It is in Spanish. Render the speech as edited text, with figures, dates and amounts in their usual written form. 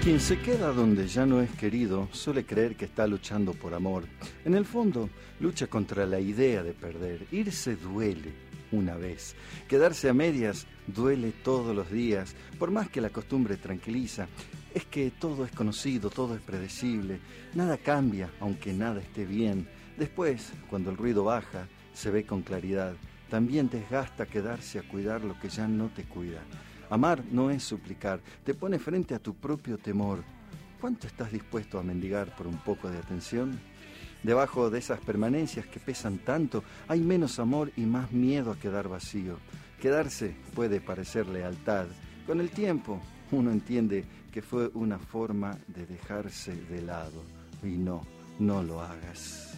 Quien se queda donde ya no es querido suele creer que está luchando por amor. En el fondo, lucha contra la idea de perder. Irse duele una vez. Quedarse a medias duele todos los días, por más que la costumbre tranquiliza. Es que todo es conocido, todo es predecible. Nada cambia, aunque nada esté bien. Después, cuando el ruido baja, se ve con claridad. También desgasta quedarse a cuidar lo que ya no te cuida. Amar no es suplicar, te pone frente a tu propio temor. ¿Cuánto estás dispuesto a mendigar por un poco de atención? Debajo de esas permanencias que pesan tanto, hay menos amor y más miedo a quedar vacío. Quedarse puede parecer lealtad. Con el tiempo, uno entiende que fue una forma de dejarse de lado. Y no lo hagas.